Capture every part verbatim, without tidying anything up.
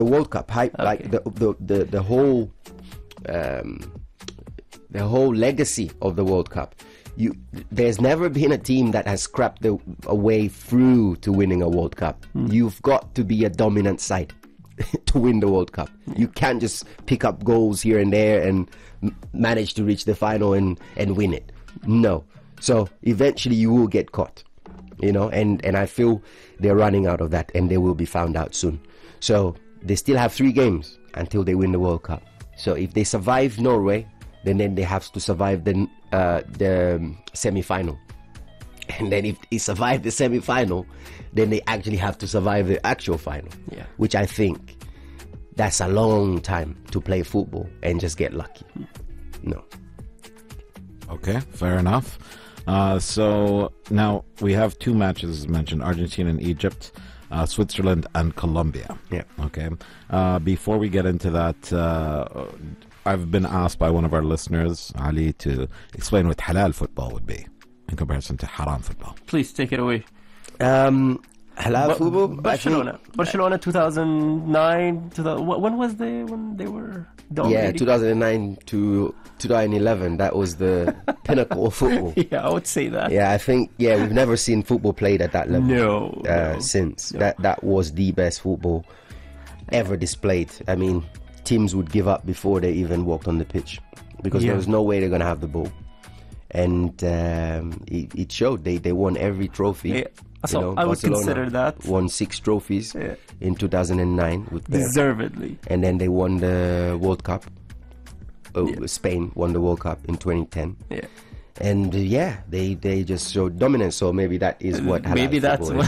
The World Cup hype, Okay. like the the the, the whole um, the whole legacy of the World Cup. You, there's never been a team that has scrapped the, a way through to winning a World Cup. Mm. You've got to be a dominant side to win the World Cup. You can't just pick up goals here and there and m- manage to reach the final and, and win it. No. So eventually you will get caught, you know, and, and I feel they're running out of that, and they will be found out soon. So they still have three games until they win the World Cup. So if they survive Norway, then, then they have to survive the, uh, the um, semi-final. And then if they survive the semi-final, then they actually have to survive the actual final. Yeah. Which I think that's a long time to play football and just get lucky. No. Okay, fair enough. Uh, so now we have two matches as mentioned, Argentina and Egypt, uh, Switzerland and Colombia. Yeah. Okay. Uh, before we get into that, uh, I've been asked by one of our listeners, Ali, to explain what halal football would be in comparison to haram football. Please take it away. Um, halal Ba- football? Barcelona. Barcelona two thousand nine. two thousand, wh- when was they when they were Yeah, dominating? two thousand nine to two thousand eleven, that was the pinnacle of football. Yeah, I would say that. Yeah, I think, yeah, we've never seen football played at that level. No, uh, no. Since. No. That that was the best football ever displayed. I mean, teams would give up before they even walked on the pitch because Yeah. there was no way they're going to have the ball. And um, it, it showed. They, they won every trophy. Yeah. So You know, I would Barcelona consider that won six trophies Yeah. in two thousand nine with their, deservedly. and then they won the World Cup. Oh, Yeah. Spain won the World Cup in twenty ten. Yeah. And uh, yeah, they, they just showed dominance. So maybe that is what halal Maybe that's football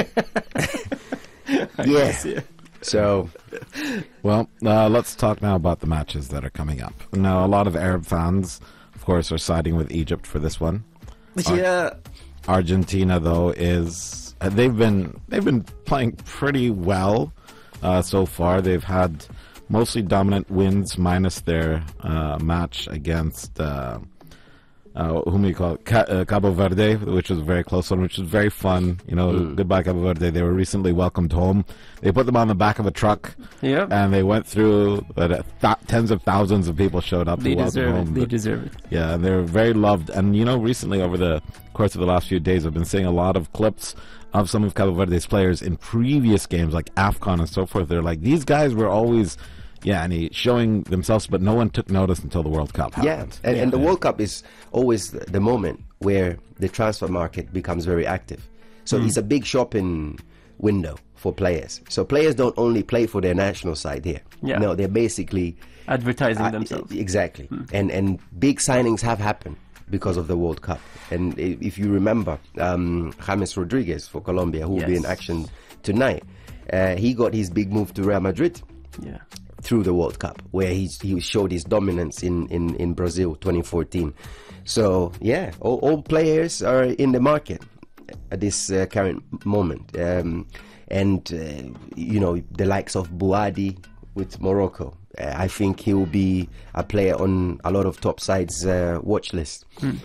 why. is. Yeah. So Well, uh, let's talk now about the matches that are coming up. Now, a lot of Arab fans, of course, are siding with Egypt for this one. Yeah. Argentina, though, is uh, they've been they've been playing pretty well uh, so far. They've had mostly dominant wins, minus their uh, match against uh, uh, whom do you call it? Ca- uh, Cabo Verde, which was a very close one, which was very fun. You know, goodbye Cabo Verde. They were recently welcomed home. They put them on the back of a truck, Yeah. and they went through. Uh, th- tens of thousands of people showed up They to welcome deserve home. it. They deserve it. Yeah, and they're very loved. And, you know, recently over the course of the last few days, I've been seeing a lot of clips of some of Cabo Verde's players in previous games, like AFCON and so forth. They're like, these guys were always, yeah, and he, showing themselves, but no one took notice until the World Cup yeah, happened. and, and the Yeah. World Cup is always the the moment where the transfer market becomes very active. So it's a big shopping window for players. So players don't only play for their national side here. Yeah. No, they're basically Advertising Uh, themselves. Exactly. And and big signings have happened because of the World Cup. And i- if you remember, um, James Rodriguez for Colombia, who will be in Yes. action tonight, uh, he got his big move to Real Madrid Yeah. through the World Cup, where he he showed his dominance in, in, in Brazil twenty fourteen. So yeah, all, all players are in the market at this uh, current moment. Um, and, uh, you know, the likes of Bouadi with Morocco. Uh, I think he will be a player on a lot of top sides' uh, watch list.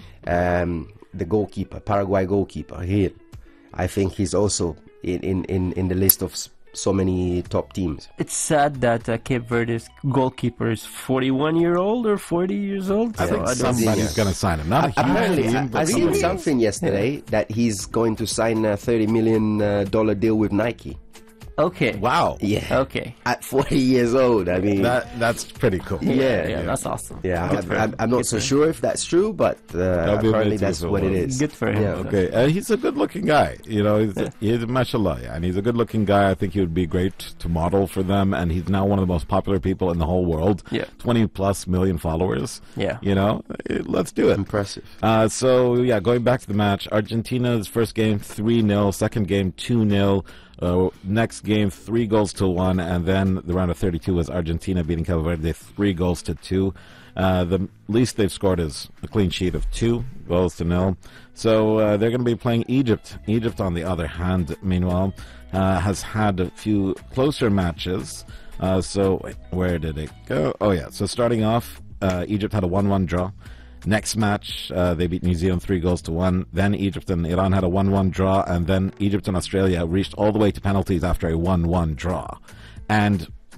Um, the goalkeeper, Paraguay goalkeeper, Gil. I think he's also in, in, in, in the list of s- so many top teams. It's sad that uh, Cape Verde's goalkeeper is forty-one year old or forty years old. I So think I don't somebody's see. going to sign him. Not a huge Apparently, team, I, but I seen somebody- something yesterday that he's going to sign a thirty million uh, dollar deal with Nike. Okay. Wow. Yeah, Okay. at forty years old. I mean, That That's pretty cool. Yeah, Yeah, that's awesome. yeah. Good I'm, for I'm, him. I'm not Good so for him. sure if that's true, but uh, That'll be apparently amazing that's if it what it was. is. Good for him. Yeah. Okay, uh, he's a good-looking guy. You know, he's, he's mashallah, yeah, and he's a good-looking guy. I think he would be great to model for them, and he's now one of the most popular people in the whole world. Yeah. twenty plus million followers. Yeah. You know, eh, let's do it. Impressive. Uh, so, yeah, going back to the match, Argentina's first game, three nil, second game, two nil, uh, next game, three goals to one, and then the round of thirty-two was Argentina beating Cabo Verde, three goals to two. Uh, the least they've scored is a clean sheet of two goals to nil. So uh, they're going to be playing Egypt. Egypt, on the other hand, meanwhile, uh, has had a few closer matches. Uh, so, wait, where did it go? Oh, yeah. So starting off, uh, Egypt had a one one draw. Next match, uh, they beat New Zealand three goals to one. Then Egypt and Iran had a one one draw, and then Egypt and Australia reached all the way to penalties after a one one draw. And